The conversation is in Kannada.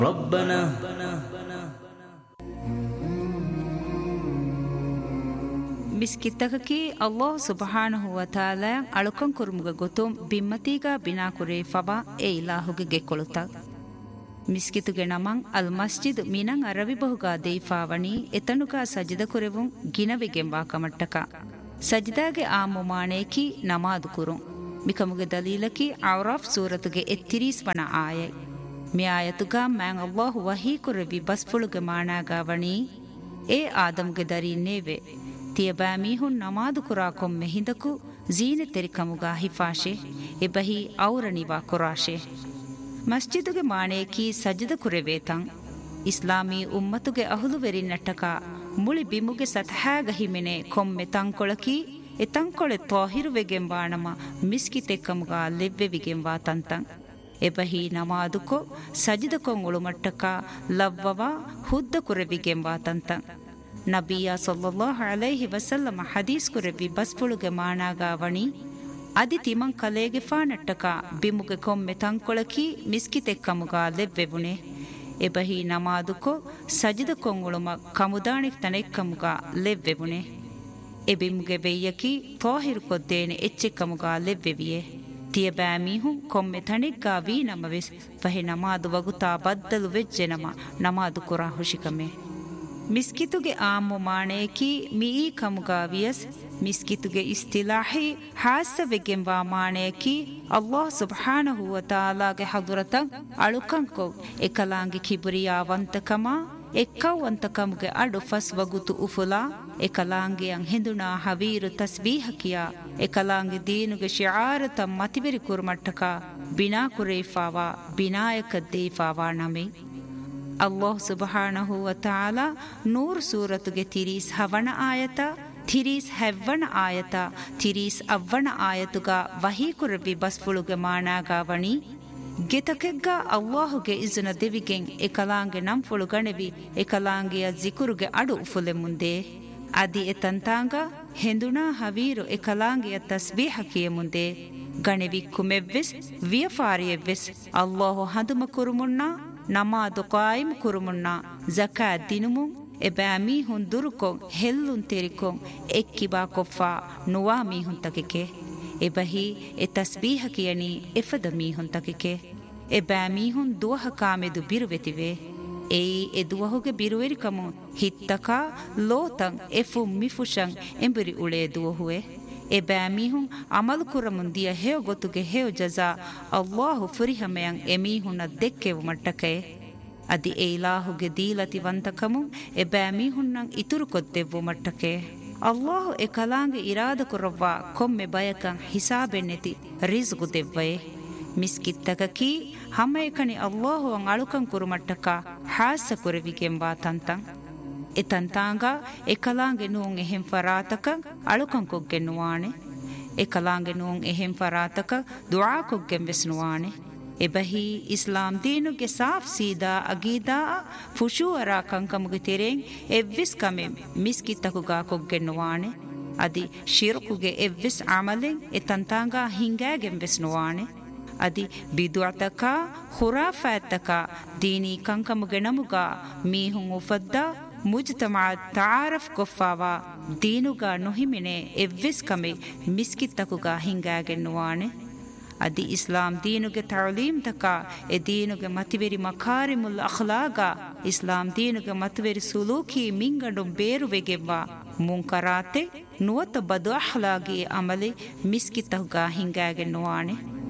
ربنا ಮಿಸ್ಕಿತ್ತಕಿ ಅಲ್ಲಾಹ್ ಸುಬ್ಹಾನಹು ವ ತಾಲಾ ಅಳುಕಂ ಕುರುಮುಗ ಗೊತುಂ ಬಿಮ್ಮತಿಗ ಬಿನಾ ಕುರೇ ಫಬಾ ಎ ಇಲಾಹುಗೆ ಗೆಕೊಳುತ ಮಿಸ್ಕಿತುಗೆ ನಮಂ ಅಲ್ ಮಸ್ಜಿದ್ ಮಿನಂ ಅರವಿ ಬಹುಗ ದೇಫಾವಣಿ ಎತನುಗ ಸಜಿದ ಕುರೆವುಂ ಗಿನವೆಗೆಂಬಾ ಕಮಟ್ಟಕ ಸಜಿದಾಗೆ ಆ ಮುಮಾಣೇಕಿ ನಮಾದು ಕುರುಂ ಮಿಕಮುಗೆ ದಲೀಲಕಿ ಔರಾಫ್ ಸೂರತುಗೆ ಎತ್ತಿರೀಸ್ ವನ ಆಯೈ ಮಿ ಆಯತುಗ ಮ್ಯಾಂ ಅಲ್ಲಾಹ್ ವಹೀ ಕುರೆವಿ ಬಸ್ಫುಳುಗೆ ಮಾಣಾಗಾವಣಿ ಎ ಆದಮ್ಗೆ ದರೀನೇವೆ ತಿಯಬಾ ಮೀಹುನ್ ನಮಾದು ಕುರಾ ಕೊಮ್ಮೆ ಹಿಂದಕು ಜೀನೆ ತೆರಿಕಮುಗ ಹಿಫಾಶೆ ಎಬಹಿ ಔರಣಿವಾ ಕುರಾಶೆ ಮಸ್ಜಿದುಗೆ ಮಾಣೇಕಿ ಸಜ್ಜದ ಕುರೆವೇತಂ ಇಸ್ಲಾಮೀ ಉಮ್ಮತುಗೆ ಅಹುಲುವೆರಿ ನಟ್ಟಕ ಮುಳಿ ಬಿಮುಗೆ ಸತಹಾಗ ಹಿಮೆನೆ ಕೊಮ್ಮೆ ತಂಕೊಳಕಿ ಎ ತಂಕೊಳೆ ತ್ವಾಹಿರುವೆಗೆಂಬಾಣಮ ಮಿಸ್ಕಿತೆಕ್ಕಮುಗ ಲೆವ್ವೆವಿಗೆಂಬಾ ತಂತಂ ಎಬಹಿ ನಮಾದುಕೊ ಸಜಿದ ಕೊಂಗುಳು ಮಟ್ಟಕ ಲವ್ವವ ಹುದ್ದ ಕುರೆವಿಗೆಂಬಾ ತಂತಂ ನಬಿಯ ಸಲ್ಲಲ್ಲಾಹು ಅಲೈಹಿ ವಸಲ್ಲಮ ಹದೀಸ್ ಕುರೆವಿ ಬಸ್ಫುಳುಗೆ ಮಾಣಾಗಾವಣಿ ಅದಿ ತಿಮಂ ಕಲೇಗೆ ಫಾನಟ್ಟಕ ಬಿಮುಗೆ ಕೊಮ್ಮೆ ತಂಕೊಳಕಿ ಮಿಸ್ಕಿತೆಕ್ಕಮುಗ ಲೆವ್ವೆವುನೆ ಎಬಹಿ ನಮಾದುಕೊ ಸಜಿದ ಕೊಂಗುಳುಮ ಕಮುದಾಣಿಕ್ ತನೆಕ್ಕಮುಗ ಲೆವ್ವೆವುನೆ ಎಬಿಮುಗೆ ಬೆಯ್ಯಕಿ ತ್ವಾಹಿರು ಕೊದ್ದೇನೆ ಎಚ್ಚೆಕ್ಕಮುಗ ಲೆವ್ವೆವಿಯೆ ತಿಯಬಾ ಮೀಹುಂ ಕೊಮ್ಮೆ ತಣಿಗ್ಗಾ ವೀ ನಮವೆಸ್ ಫಹೆ ನಮಾದು ವಗುತಾ ಬದ್ದಲು ವೆಜ್ಜೆ ನಮಾದು ಕುರಾ ಹುಷಿಕಮೆ ಮಿಸ್ಕಿತುಗೆ ಆಮು ಮಾಣೇಕಿ ಮೀ ಕಮುಗಾವಿಯಸ್ ಮಿಸ್ಕಿತುಗೆ ಇಸ್ತಿಲಾಹಿ ಹಾಸವೆಗೆಂಬ ಮಾಣೇಕಿ ಅಲ್ಲಾಹ್ ಸುಬ್ಹಾನಹು ವ ತಾಲಾಗೆ ಹದುರತಂ ಅಳುಕಂಕೊ ಎಕಲಾಂಗಿ ಕಿಬುರಿಯಾವಂತಕಮ ಎಕ್ಕವಂತಕಮುಗೆ ಅಡು ಫಸ್ ವಗುತು ಉಫುಲಾ ಎಕಲಾಂಗಿಯಂ ಹಿಂದುನಾ ಹವೀರು ತಸ್ಬೀಹಕಿಯ ಎಕಲಾಂಗಿ ದೀನುಗೆ ಶಿಆರತ ಮತಿಬೆರಿ ಕುರ್ಮಟ್ಟಕ ಬಿನಾ ಕುರೇಫಾವಾ ಬಿನಾಯಕ ದೇಫಾವಾ ನಮೆ ಅಲ್ಲಾಹ್ ಸುಬ್ಹಾನಹು ವ ತಾಲಾ ನೂರ್ ಸೂರತುಗೆ ತಿರೀಸ್ ಹವಣ ಆಯತ ತಿರೀಸ್ ಹೆವ್ವಣ ಆಯತ ತಿರೀಸ್ ಅವ್ವಣ ಆಯತುಗ ವಹೀ ಕುರವಿ ಬಸ್ಫುಳುಗೆ ಮಾಣಾಗಾವಣಿ ಗೆತಕೆಗ್ಗ ಅಲ್ಲಾಹುಗೆ ಇಜುನ ದೆವಿಗೆಂ ಎಕಲಾಂಗೆ ನಂಫುಳು ಗಣೆವಿ ಎಕಲಾಂಗೆಯ ಜಿಕುರುಗೆ ಅಡು ಉಫುಲೆ ಮುಂದೆ ಅದಿ ಎತಂತಾಂಗ ಹೆಂದುನಾ ಹವೀರು ಎಕಲಾಂಗೆಯ ತಸ್ಬೀಹಕಿಯ ಮುಂದೆ ಗಣೆವಿ ಕುಮೆವ್ವೆಸ್ ವಿಯಫಾರಿಯವ್ವೆಸ್ ಅಲ್ಲಾಹು ಹದುಮ ಕುರುಮುನ್ನ ನಮಾದು ಕಾಯಿಮ್ ಕುರುಮುನ್ನ ಜಕಾತ್ ದಿನುಮುಂ ಎಬಾ ಮೀಹುನ್ ದುರುಕೊಂ ಹೆಲ್ಲುನ್ ತೆರಿಕೊಂ ಎಕ್ಕಿಬಾ ಕೊಫ್ಫಾ ನುವಾ ಮೀಹುನ್ ತಕಿಕೆ ಎಬಹಿ ಎ ತಸ್ಬೀಹ ಕಿಯನಿ ಎಫದ ಮೀಹುನ್ ತಕಿಕೆ ಎಬಾ ಮೀಹುನ್ ದುವಹ ಕಾಮೆದು ಬಿರುವೆತಿವೆ ಏಯಿ ಎ ದುವಹುಗೆ ಬಿರುವೆರಿಕಮು ಹಿತ್ತಕ ಲೋತಂ ಎಫು ಮಿಫುಷಂ ಎಂಬುರಿ ಉಳೆ ದುವಹುವೆ ಎಬಾ ಮೀಹುನ್ ಅಮಲು ಕುರಮುನ್ ದಿಯ ಹೇವ ಗೊತ್ತುಗೆ ಹೇವ ಜಜಾ ಅಲ್ಲಾಹು ಫುರಿಹಮೆಯಂ ಎಮೀಹುನ ದೆಕ್ಕೆವು ಮಟ್ಟಕೆ ಅದಿ ಎ ಇಲಾಹುಗೆ ದೀಲತಿ ವಂತಕಮು ಎಬಾ ಮೀಹುನ್ನಂ ಇತುರು ಕೊದ್ದೆವು ಮಟ್ಟಕೆ ಅಲ್ಲಾಹು ಎ ಕಲಾಂಗೆ ಇರಾದ ಕುರವ್ವ ಕೊಮ್ಮೆ ಬಯಕಂ ಹಿಸಾಬೆನ್ನೆತಿ ರಿಜ್ಗು ದೆವ್ವಯೆ ಮಿಸ್ಕಿತ್ತಕಕಿ ಹಮ್ಮೆಕಣಿ ಅಲ್ಲಾಹು ಅಂ ಅಳುಕಂ ಕುರುಮಟ್ಟಕ ಹಾಸ ಕುರವಿಗೆಂಬಾ ತಂತಂ ಎತಂತಾಂಗ ಎಕಲಾಂಗೆ ನೂಂ ಎಹೆಂ ಫರಾತಕ ಅಳುಕಂ ಕೊಗ್ಗೆನ್ನುವಾಣೆ ಎಕಲಾಂಗೆ ನೂಂ ಎಹೆಂ ಫರಾತಕ ದುಆ ಕೊಗ್ಗೆಂ ವೆಸ್ನುವಾಣೆ ಎಬಹಿ ಇಸ್ಲಾಂ ದೀನುಗೆ ಸಾಫ್ ಸೀದಾ ಅಗೀದಾ ಫುಶೂಅರಾ ಕಂಕಮುಗೆ ತೆರೆಂ ಎವ್ವಿಸ್ ಕಮೆ ಮಿಸ್ಕಿತ್ತಕುಗಾ ಕೊಗ್ಗೆನ್ನುವಾಣೆ ಅದಿ ಶಿರ್ಕುಗೆ ಎವ್ವಿಸ್ ಅಮಲೆಂ ಎತಂತಾಂಗ ಹಿಂಗಾಗೆಂ ವೆಸ್ನುವಾಣೆ ಅದಿ ಬಿದುಅತಕ ಖುರಾಫಾತಕ ದೀನಿ ಕಂಕಮುಗೆ ನಮುಗ ಮೀಹುಂ ಉಫದ್ದಾ ಮುಜ್ತಮಾ ತಾರಫ್ ಕೊಫಾವಾ ದೀನುಗ ನುಹಿಮಿನೆ ಎವ್ವಿಸ್ ಕಮೆ ಮಿಸ್ಕಿತ್ತಕುಗ ಹಿಂಗಾಗೆನ್ನುವಾಣೆ ಅದಿ ಇಸ್ಲಾಂ ದೀನುಗೆ ತಅಲೀಮ್ ತಕ ಎ ದೀನುಗೆ ಮತಿವೆರಿ ಮಕಾರಿಮುಲ್ ಅಖ್ಲಾಗ ಇಸ್ಲಾಂ ದೀನುಗೆ ಮತಿವೆರಿ ಸುಲೂಕಿ ಮಿಂಗಂಡು ಬೇರುವೆಗೆವ್ವ ಮುಂಕರಾತೆ ನುವತ ಬದು ಅಖ್ಲಾಗಿ ಅಮಲೆ ಮಿಸ್ಕಿತ್ತಕುಗ ಹಿಂಗಾಗೆನ್ನುವಾಣೆ